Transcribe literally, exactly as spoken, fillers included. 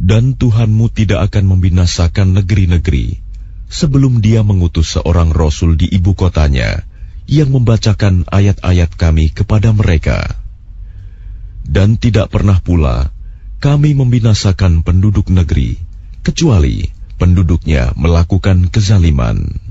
Dan Tuhanmu tidak akan membinasakan negeri-negeri sebelum Dia mengutus seorang Rasul di ibu kotanya yang membacakan ayat-ayat Kami kepada mereka. Dan tidak pernah pula Kami membinasakan penduduk negeri, kecuali penduduknya melakukan kezaliman.